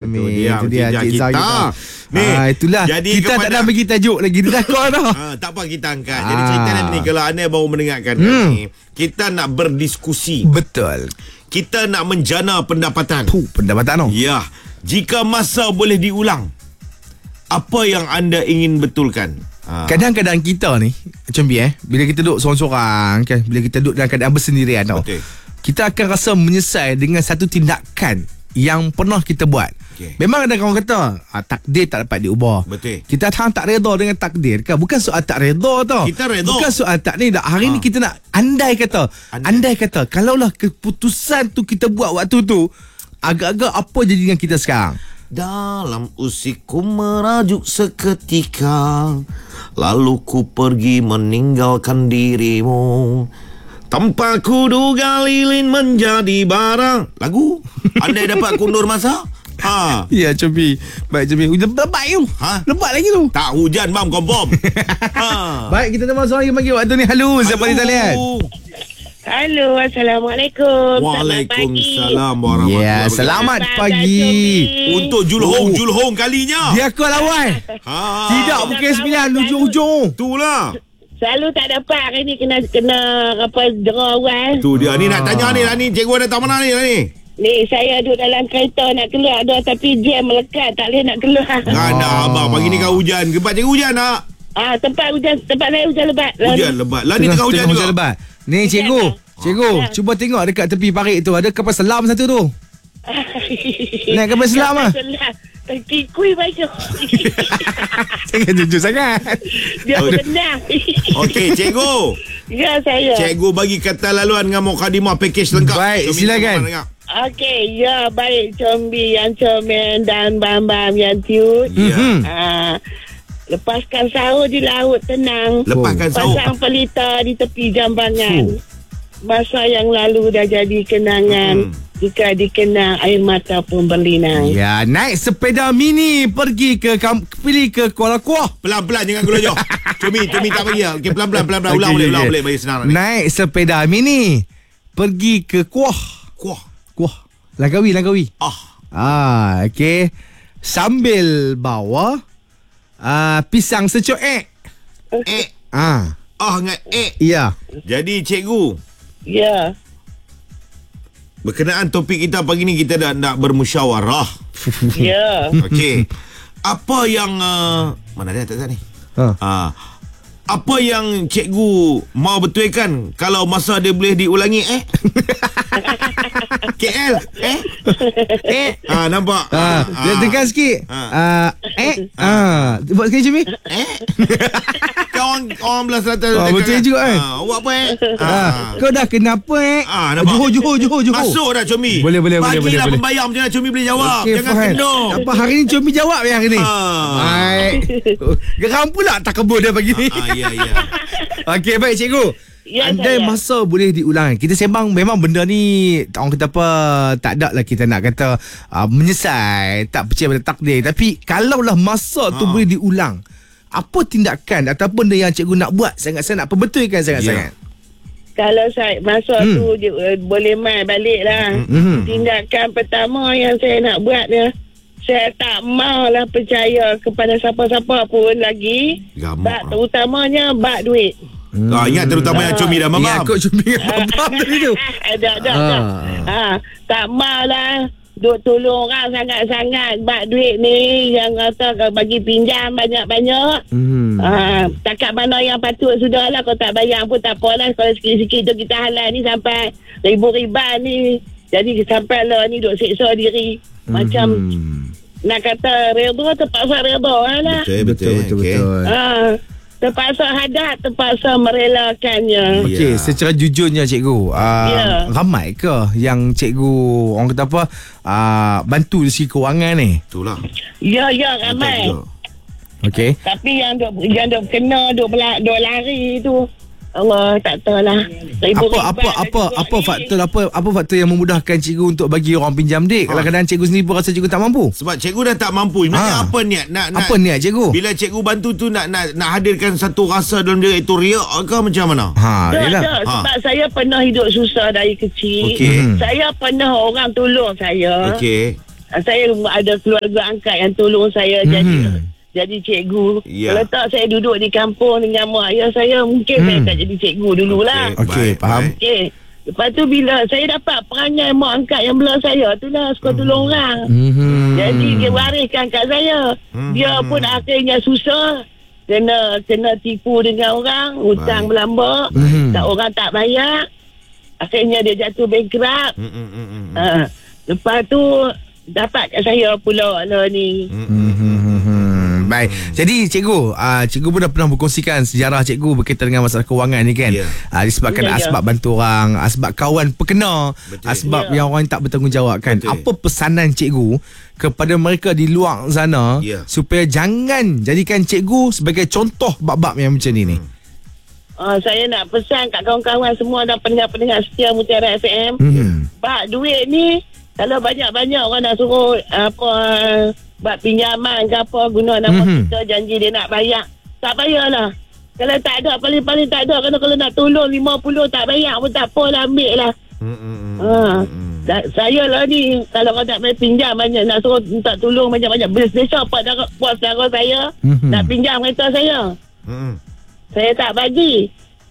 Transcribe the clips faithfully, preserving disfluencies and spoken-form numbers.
Amin. Itu dia, Itu dia Cik Zah kita. Ni, Ah, itulah. jadi Kita kepada, tak nak bagi tajuk lagi. Dia dah call dah. ha, tak apa kita angkat. Jadi Ah. cerita ni kalau anda baru mendengarkan Hmm. kami, kita nak berdiskusi. Betul. Kita nak menjana pendapatan. Puh, pendapatan tu. Ya, jika masa boleh diulang, apa yang anda ingin betulkan? Ha. Kadang-kadang kita ni macam bi eh bila kita duduk sorang-sorang kan, bila kita duduk dalam keadaan bersendirian tau, Betul. kita akan rasa menyesal dengan satu tindakan yang pernah kita buat. Okey. Memang ada orang kata ah, takdir tak dapat diubah. Betul. Kita tak tak redha dengan takdir kan. Bukan soal tak redha tau. Kita redha. Bukan soal tak ni dah. Hari Ha. ni kita nak andai kata, Andai. andai, kata kalaulah keputusan tu kita buat waktu tu, agak-agak apa jadi dengan kita sekarang? Dalam usiku merajuk seketika, lalu ku pergi meninggalkan dirimu. Tanpa ku duga lilin menjadi bara. Lagu? Andai dapat kundur masa? Ha. Ya, Cobi. Baik, Cobi. Hujan lebat tu. Ha? Lebat lagi tu. Tak hujan bang, confirm. Ha. Baik, kita tembak seorang lagi bagi waktu ni. Halo, siapa di talian? Halo, Assalamualaikum. Waalaikumsalam warahmatullahi Ya, wabarakatuh. selamat Selamat pagi. pagi. Untuk Julhong, Oh. Julhong kalinya. Dia call awal. Ha. Tidak pukul sembilan, hujung-hujung. Itulah. Selalu tak dapat hari ni kena kena apa dera awal. Tu dia. Ni nak tanya ni lah ni. Cikgu ada tak mana ni lah ni? Ni saya duduk dalam kereta nak keluar dah tapi jam melekat tak boleh nak keluar. Ngana abang. Pagi ni kan hujan. Kebat cikgu hujan tak? Ah tempat hujan tempat saya hujan lebat. Hujan lebat. Lah ni tengah hujan juga. lebat. Ni cikgu. Cikgu, Ah. cuba tengok dekat tepi parit tu ada kapal selam satu tu. Naik kapal selam ah. Selam. Kikui baju. Jangan jujur sangat. Dia Oh. senang. Okey, cikgu. Ya saya. Cikgu bagi kata laluan dengan mukadimah package lengkap. Baik, Cumi silakan. sama dengar. Okey, ya baik Combi yang comel dan Bam-Bam yang cute. Ya. Mhm. Ah, lepaskan sahur di laut tenang. Lepaskan sahur. Pasang pelita di tepi jambangan. Fuh. Masa yang lalu dah jadi kenangan. Hmm. Jika dikenang air mata pun berlinang. Ya, naik sepeda mini pergi ke kam- pilih ke Kuala Kuah. Pelan-pelan jangan gula jauh. Cumi, Cumi tak bagi lah. Okey, pelan-pelan, pelan-pelan. Ulang Okey, boleh, okey, ulang okey. boleh. Bagi senang lah ni. Naik sepeda mini pergi ke Kuah. Kuah. Kuah. Langkawi, Langkawi. Ah. Ah, okey. Sambil bawa ah, pisang secuek. Eh. Ah, Ah dengan eh. ya. Jadi cikgu, Ya. berkenaan topik kita pagi ni kita dah nak bermusyawarah. Ya. Okey. Apa yang uh, mana dia tak tahu ni? Ha. Ah. Apa yang cikgu mau betulkan kalau masa dia boleh diulangi eh? K L eh? Eh. Ah nampak. Ah, dia tekan sikit. Ah. Ah, eh. Ah, buat sekali Cumi. Eh? Kau orang orang belah selatan. Ah, betul juga, eh. Ah, awak apa eh? Ah, kau dah kenapa eh? Ah, nampak? Johor, Johor, Johor, Johor. Masuk dah Cumi. Boleh, boleh, boleh, boleh, Bagilah boleh. pembayar macam mana Cumi boleh jawab. Okey, Jangan faham. kendor. Apa hari ni Cumi jawab ya hari ni? Ah. Baik. Geram pula tak kebun dia pagi ni. Ah, ya, ya. Okey, baik cikgu. Ya, Andai saya. masa boleh diulang. Kita sembang memang benda ni orang kata apa, tak ada lah kita nak kata uh, menyesal, tak percaya pada takdir. Tapi kalaulah masa tu Ha. boleh diulang, apa tindakan ataupun benda yang cikgu nak buat sangat-sangat, perbetulkan sangat-sangat. Kalau saya masa Hmm. tu dia, uh, boleh mai balik lah. Hmm. Tindakan pertama yang saya nak buat dia, saya tak maulah percaya kepada siapa-siapa pun lagi. Gamak. Bak terutamanya bak duit. Hmm. Ah, ingat terutama yang Cumi dah Ni mamam. aku Cumi dengan Babam tadi tu. Ada, ada, Ah. ada. Ha, tak maulah duk tolong orang sangat-sangat bak duit ni yang kata kau bagi pinjam banyak-banyak. Hmm. Ha, takat mana yang patut sudahlah, kau tak bayar pun tak apalah. Kalau sikit-sikit tu kita halal ni sampai ribu-riban ni. Jadi sampai lah ni duk siksa diri. Macam Hmm. nak kata redha terpaksa redha lah. Betul, betul, betul, okey. betul. Ha, terpaksa hadat, terpaksa merelakannya. Okey, Ya. secara jujurnya cikgu, uh, Ya. ramai ke yang cikgu orang kata apa uh, bantu dari segi kewangan ni? Itulah. Ya, ya, ramai. Betul, betul. Okey. Tapi yang duk yang duk kena duk bela, duk lari tu, Allah tak tahulah. Apa apa apa apa faktor apa apa faktor yang memudahkan cikgu untuk bagi orang pinjam dik? Ha. Kadang-kadang cikgu sendiri pun rasa cikgu tak mampu. Sebab cikgu dah tak mampu. Sebenarnya Ha. apa niat? Nak, nak, Apa niat cikgu? Bila cikgu bantu tu nak nak nak hadirkan satu rasa dalam diri itu riak ke macam mana? Ha, Tak, yalah. tak. Ha. Sebab saya pernah hidup susah dari kecil. Okey. Hmm. Saya pernah orang tolong saya. Okey. saya ada keluarga angkat yang tolong saya Mhm. jadi jadi cikgu. Ya. Kalau tak saya duduk di kampung dengan mak ayah saya, mungkin Hmm. saya tak jadi cikgu dululah. Okey, baik, faham. baik. Okey. Lepas tu bila saya dapat perangai mak angkat yang belah saya, tu lah suka tolong orang. Mhm. Jadi dia wariskan kat saya. Hmm. Dia pun akhirnya susah. Kena kena tipu dengan orang, hutang Baik. berlambak, Hmm. tak orang tak bayar. Akhirnya dia jatuh bankrupt. Mm, mm, mm, mm. Ha. Lepas tu dapat kat saya pula lah ni. Mm, mm, mm. Hmm, baik. Jadi cikgu, uh, cikgu pun dah pernah berkongsikan sejarah cikgu berkaitan dengan masalah kewangan ni kan. Ya. Uh, disebabkan Ya, ya. asbab bantu orang, asbab kawan perkena, Betul. asbab Ya. yang orang tak bertanggungjawab kan. Betul. Apa pesanan cikgu kepada mereka di luar sana Ya. supaya jangan jadikan cikgu sebagai contoh bab-bab yang macam ni ni. Uh, saya nak pesan kat kawan-kawan semua dan pendengar-pendengar setia Mutiara F M. Hmm. Pak, duit ni kalau banyak-banyak orang nak suruh apa buat pinjaman ke apa guna nama Mhm. kita, janji dia nak bayar. Tak bayarlah. Kalau tak ada, paling-paling tak ada. Kalau, kalau nak tolong lima puluh tak bayar pun tak apalah, ambil lah. Mm, mm, mm, Ha. mm, mm. Sa- saya lah ni, kalau kau tak main pinjam banyak, nak suruh minta tolong banyak-banyak. Besok pak darah, puas darah saya, Mhm. nak pinjam kereta saya. Mm, mm. Saya tak bagi.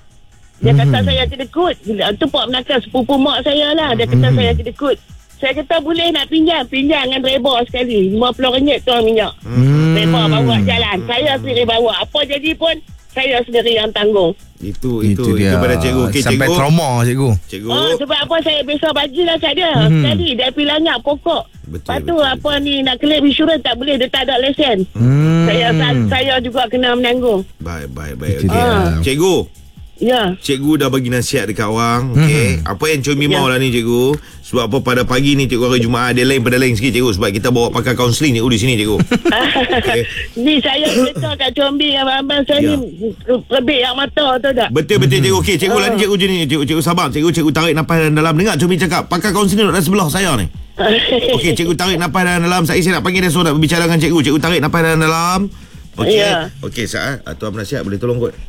Dia Mhm. kata saya kedekut. Tu Pak Melaka, sepupu mak saya lah. Dia kata Mhm. saya kedekut. Saya kata boleh nak pinjam. Pinjam dengan reba sekali. lima puluh ringgit tu minyak. Hmm. Reba bawa jalan. Saya sendiri bawa. Apa jadi pun, saya sendiri yang tanggung. Itu itu Itu dia. itu pada cikgu. Okey, Sampai cikgu. trauma cikgu. Cikgu. Oh, sebab apa saya besar bagilah kat dia. Mhm. Sekali dia pilih lanyak pokok. Betul, Lepas tu betul, apa ni, nak claim insurans tak boleh. Dia tak ada lesen. Hmm. Saya saya juga kena menanggung. Baik, baik, baik. Itu Okey. dia. Cikgu. Ya. Cikgu dah bagi nasihat dekat orang. Okey. Apa yang Comi Ya. mau lah ni cikgu? Sebab apa pada pagi ni cikgu hari Jumaat dia lain pada lain sikit cikgu, sebab kita bawa pakar kaunseling cikgu di sini cikgu. Okey. Ni saya cerita kat Combi dengan abang saya Ya. ni lebih yang mata tu tak? Betul betul cikgu. Okey, cikgu lah ni cikgu jenis cikgu cikgu sabar. Cikgu cikgu tarik nafas dalam dalam. Dengar Comi cakap pakar kaunseling duduk sebelah saya ni. Okey, cikgu tarik nafas dalam dalam. Saya saya nak panggil dia suruh nak berbicara dengan cikgu. Cikgu tarik nafas dalam dalam. Okey. Ya. Okey, Sa'ad. Ah, Tuan penasihat boleh tolong kot.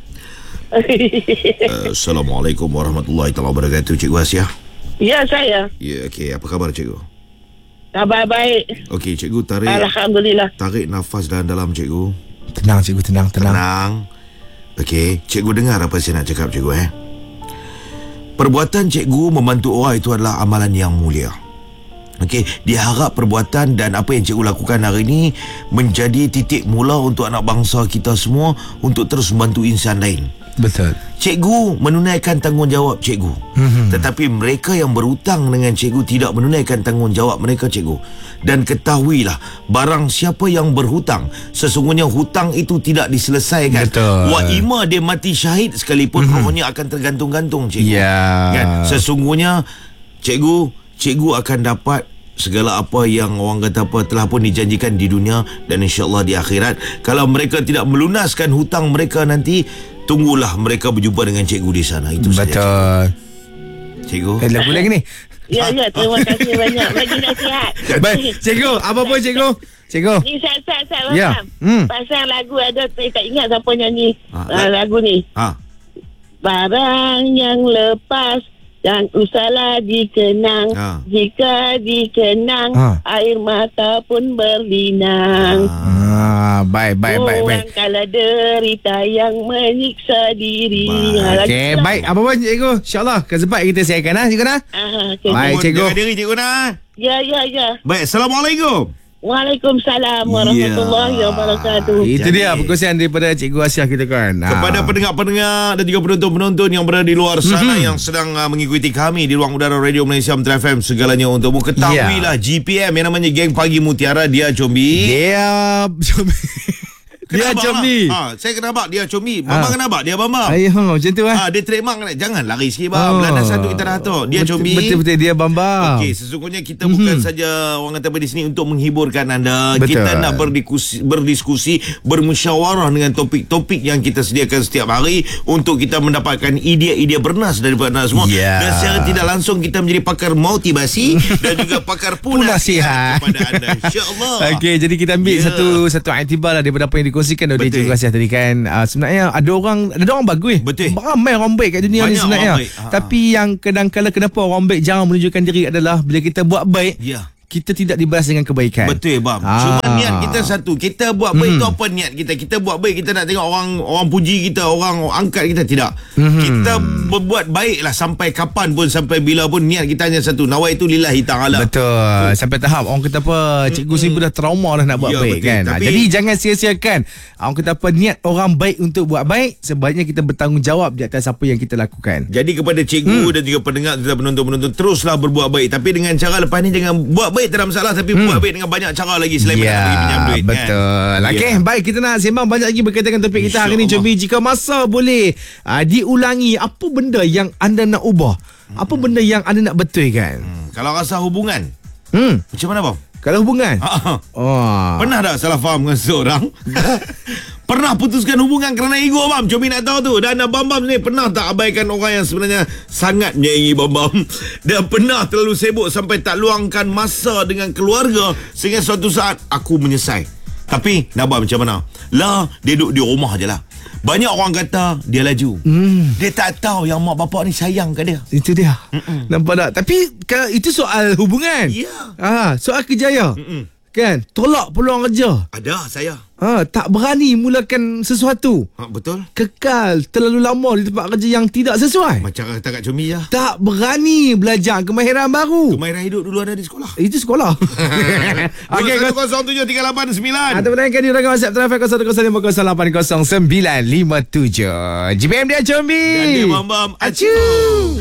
Uh, Assalamualaikum warahmatullahi taala wabarakatuh. Cikgu Asia. Ya, saya. Ya, okey. Apa khabar cikgu? Khabar baik. Okey, cikgu tarik Alhamdulillah. tarik nafas dalam-dalam cikgu. Tenang cikgu, tenang, tenang. Tenang. Okey, cikgu dengar apa saya nak cakap cikgu eh. Perbuatan cikgu membantu orang itu adalah amalan yang mulia. Okey, dia harap perbuatan dan apa yang cikgu lakukan hari ini menjadi titik mula untuk anak bangsa kita semua untuk terus membantu insan lain. Betul. Cikgu menunaikan tanggungjawab cikgu. Mhm. Tetapi mereka yang berhutang dengan cikgu tidak menunaikan tanggungjawab mereka cikgu. Dan ketahuilah, barang siapa yang berhutang, sesungguhnya hutang itu tidak diselesaikan. Betul. Wa ima dia mati syahid sekalipun mm-hmm. rohnya akan tergantung-gantung cikgu. Ya. Kan? Sesungguhnya cikgu cikgu akan dapat segala apa yang orang kata apa telah pun dijanjikan di dunia dan insya-Allah di akhirat. Kalau mereka tidak melunaskan hutang mereka nanti, tunggulah mereka berjumpa dengan cikgu di sana. Itu saja. Betul. Cikgu. Eh, lagu lagi ni. Ya, ya. Terima kasih banyak. Bagi nasihat. Baik, cikgu, apa pun cikgu? Cikgu. Ni sat-sat-sat Ya. Raham. Hmm. Pasal lagu ada, saya tak ingat siapa nyanyi Ah, uh, lagu ni. Ha. Barang yang lepas dan usahlah dikenang. Ah. Jika dikenang, Ah. air mata pun berlinang. Ah, baik, baik, baik, baik. Orang kala derita yang menyiksa diri. Ha, lagu Okey, tu lah. baik. Apa pun cikgu? InsyaAllah ke sempat kita siarkan lah cikgu nah. Ah, okay. Baik, cikgu. Jaga diri cikgu nah. Ya, ya, ya. Baik, Assalamualaikum. Waalaikumsalam warahmatullahi Ya. wabarakatuh. Itu Jadi- dia perkongsian daripada Cikgu Asia kita kan. Kepada Ah. pendengar-pendengar dan juga penonton-penonton yang berada di luar sana Mhm. yang sedang uh, mengikuti kami di ruang udara Radio Malaysia Mutiara F M, segalanya untukmu. Ketahuilah G P M yang namanya Geng Pagi Mutiara, dia combi. Dia dia Kenapa, combi. Ha, saya kenapa dia combi. Bambang Ah. kenapa? Dia Bambang. Ayah macam tu Ah, ah. dia trademark kan. Jangan lari sikit bang. Landasan tu kita dah tahu. Dia Betul- combi. Betul-betul dia bambang. Okey, sesungguhnya kita bukan saja orang kata apa di sini untuk menghiburkan anda. Betul. Kita nak berdiskusi, berdiskusi, bermusyawarah dengan topik-topik yang kita sediakan setiap hari untuk kita mendapatkan idea-idea bernas daripada anda semua. Ya. Dan secara tidak langsung kita menjadi pakar motivasi dan juga pakar punasihat Punasihat. kepada anda. InsyaAllah. Okey, jadi kita ambil Ya. satu satu iktibar lah daripada apa yang dikongsikan oleh Betul. Cikgu Asia tadi kan. Uh, sebenarnya ada orang ada orang bagus. Betul. Ramai orang baik kat dunia Banyak ni sebenarnya. orang baik. Ha, Tapi yang kadang-kadang kenapa orang baik jarang menunjukkan diri adalah bila kita buat baik, Ya. kita tidak dibalas dengan kebaikan. Betul bang. Ah. Cuma niat kita satu. Kita buat baik tu apa niat kita? Kita buat baik, kita nak tengok orang orang puji kita, orang angkat kita, tidak. Mhm. Kita berbuat baiklah sampai kapan pun, sampai bila pun, niat kita hanya satu. Nawaitu lillahi ta'ala. Betul. Sampai tahap orang kata apa, cikgu sibuk dah trauma dah nak buat Ya, baik betul. kan. Tapi- Ha, jadi jangan sia-siakan. Orang kata apa, niat orang baik untuk buat baik, sebaiknya kita bertanggungjawab di atas apa yang kita lakukan. Jadi kepada cikgu Hmm. dan juga pendengar dan penonton-penonton, teruslah berbuat baik. Tapi dengan cara lepas ni, jangan buat baik tak ada masalah, tapi buat baik dengan banyak cara lagi selain Ya, nak bagi pinjam duit. betul. Kan? Okey, baik, kita nak sembang banyak lagi berkaitan dengan topik kita hari ni. InsyaAllah. Cobi, jika masa boleh uh, diulangi, apa benda yang anda nak ubah? Apa benda yang anda nak betulkan? Hmm, kalau rasa hubungan, Hmm, macam mana bang? kalau hubungan. Ah, Oh. Pernah tak salah faham dengan seseorang? Pernah putuskan hubungan kerana ego bam? Cobi nak tahu tu. Dan Abang Bam ni pernah tak abaikan orang yang sebenarnya sangat menyayangi Bam Bam? Dan pernah terlalu sibuk sampai tak luangkan masa dengan keluarga, sehingga suatu saat aku menyesal. Tapi nak buat macam mana? Lah, dia duduk di rumah je lah. Banyak orang kata dia laju. Hmm. Dia tak tahu yang mak bapak ni sayang kat dia. Itu dia. Mm-mm. Nampak tak? Tapi kalau itu soal hubungan. Ya. Ah, soal kerjaya. Mm-mm. Kan? Tolak peluang kerja. Ada saya. Ah, tak berani mulakan sesuatu. Ha, betul? Kekal terlalu lama di tempat kerja yang tidak sesuai. Macam kata Kak Comi je. Tak berani belajar kemahiran baru. Kemahiran hidup dulu ada di sekolah. Itu sekolah. Okey, Okey, kosong tujuh tiga lapan sembilan. atau berangkat di rakan WhatsApp Traffic kosong kosong lima kosong lapan kosong sembilan lima tujuh. G B M dia Combi. Dan dia Bam Bam. Acu.